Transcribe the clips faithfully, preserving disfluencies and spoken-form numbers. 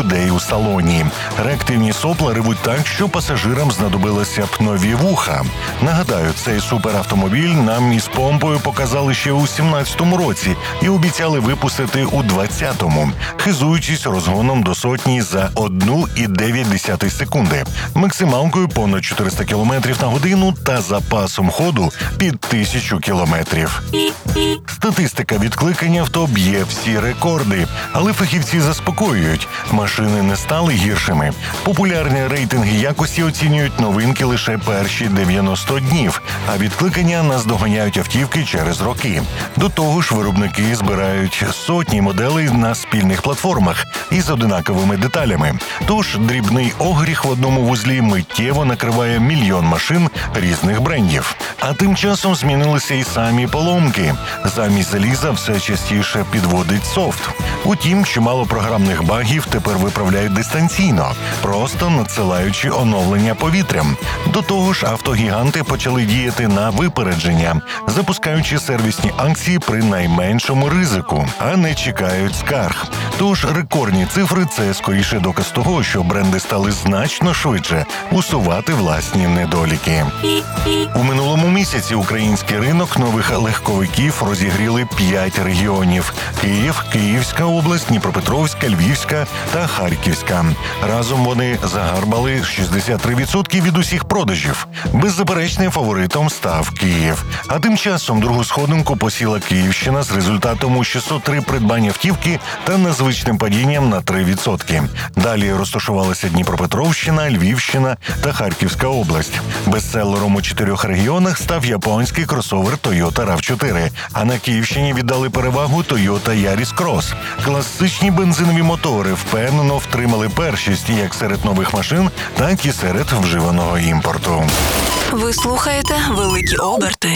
людей у салоні. Реактивні сопла ревуть так, що пасажирам знадобилося б нові вуха. Нагадаю, цей суперавтомобіль нам із помпою показали ще у сімнадцятому році і обіцяли випустити у двадцятому, хизуючись розгоном до сотні за одну цілу дев'ять десятих секунди, максималкою понад чотириста кілометрів на годину та запасом ходу під тисячу кілометрів. Статистика відкликань авто б'є всі рекорди, але фахівці заспокоюють – машини не стали гіршими. Популярні рейтинги якості оцінюють новинки лише перші дев'яносто днів, а відкликання наздоганяють автівки через роки. До того ж, виробники збирають сотні моделей на спільних платформах із одинаковими деталями. Тож дрібний огріх в одному вузлі миттєво накриває мільйон машин різних брендів. А тим часом змінилися і самі поломки. Замість заліза все частіше підводить софт. Утім, чимало програмних багів тепер виправляють дистанційно, просто надсилаючи оновлення повітрям. До того ж, автогіганти почали діяти на випередження, запускаючи сервісні акції при найменшому ризику, а не чекають скарг. Тож рекордні цифри – це скоріше доказ того, що бренди стали значно швидше усувати власні недоліки. У минулому місяці український ринок нових легковиків розігріли п'ять регіонів – Київ, Київська область, Дніпропетровська, Львівська та Харківська. Разом вони загарбали шістдесят три відсотки від усіх продажів. Беззаперечним фаворитом став Київ. А тим часом другу сходинку посіла Київщина з результатом у шістсот три придбання автівки та незвичним падінням на три відсотки. Далі розташувалися Дніпропетровщина, Львівщина та Харківська область. Бестселером у чотирьох регіонах став японський кросовер Toyota рав чотири, а на Київщині віддали перевагу Toyota Yaris Cross. Класичні бензинові мотори впевнено втримали першість як серед нових машин, так і серед вживаного імпорту. Ви слухаєте «Великі оберти».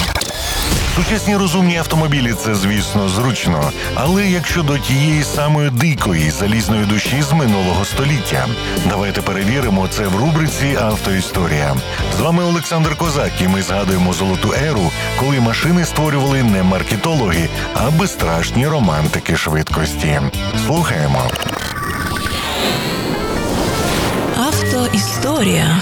Сучасні розумні автомобілі – це, звісно, зручно. Але як щодо тієї самої дикої залізної душі з минулого століття? Давайте перевіримо це в рубриці «Автоісторія». З вами Олександр Козак, і ми згадуємо золоту еру, коли машини створювали не маркетологи, а безстрашні романтики швидкості. Слухаємо. Автоісторія.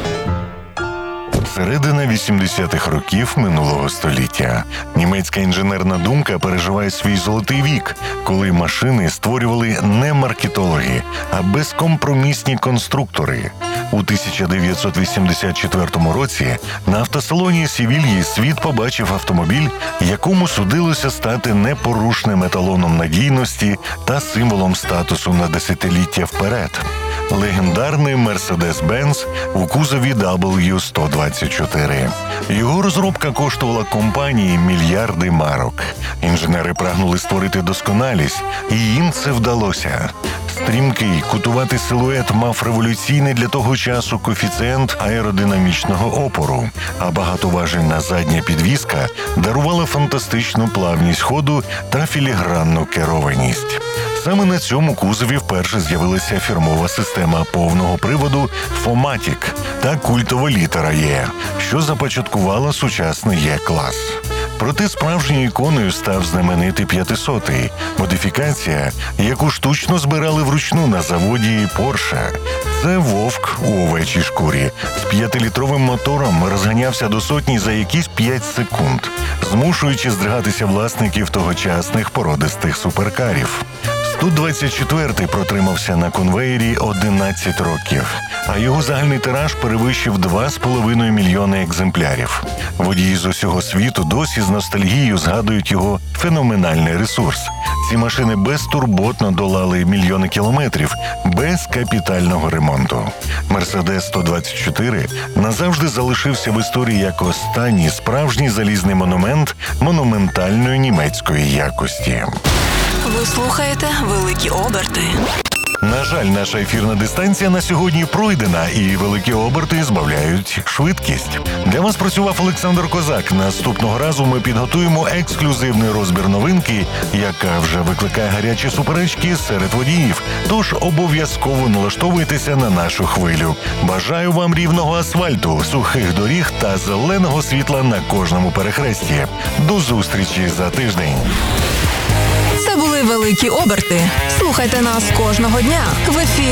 Середина вісімдесятих років минулого століття. Німецька інженерна думка переживає свій золотий вік, коли машини створювали не маркетологи, а безкомпромісні конструктори. У тисяча дев'ятсот вісімдесят четвертому році на автосалоні Севільї світ побачив автомобіль, якому судилося стати непорушним еталоном надійності та символом статусу на десятиліття вперед. Легендарний Mercedes-Benz у кузові дабл ю сто двадцять чотири. Його розробка коштувала компанії мільярди марок. Інженери прагнули створити досконалість, і їм це вдалося. Стрімкий, кутуватий силует мав революційний для того часу коефіцієнт аеродинамічного опору, а багатоважельна задня підвіска дарувала фантастичну плавність ходу та філігранну керованість. Саме на цьому кузові вперше з'явилася фірмова система повного приводу «Фоматік» та культова літера «Є», що започаткувала сучасний «Є-клас». Проте справжньою іконою став знаменитий п'ятисотий – модифікація, яку штучно збирали вручну на заводі Porsche. Це вовк у овечій шкурі. З п'ятилітровим мотором розганявся до сотні за якісь п'ять секунд, змушуючи здригатися власників тогочасних породистих суперкарів. сто двадцять четвертий протримався на конвеєрі одинадцять років, а його загальний тираж перевищив два з половиною мільйони екземплярів. Водії з усього світу досі з ностальгією згадують його феноменальний ресурс. Ці машини безтурботно долали мільйони кілометрів без капітального ремонту. Mercedes сто двадцять чотири назавжди залишився в історії як останній справжній залізний монумент монументальної німецької якості. Ви слухаєте «Великі оберти». На жаль, наша ефірна дистанція на сьогодні пройдена, і великі оберти збавляють швидкість. Для вас працював Олександр Козак. Наступного разу ми підготуємо ексклюзивний розбір новинки, яка вже викликає гарячі суперечки серед водіїв. Тож обов'язково налаштовуйтеся на нашу хвилю. Бажаю вам рівного асфальту, сухих доріг та зеленого світла на кожному перехресті. До зустрічі за тиждень. Це були «Великі оберти». Слухайте нас кожного дня в ефірі.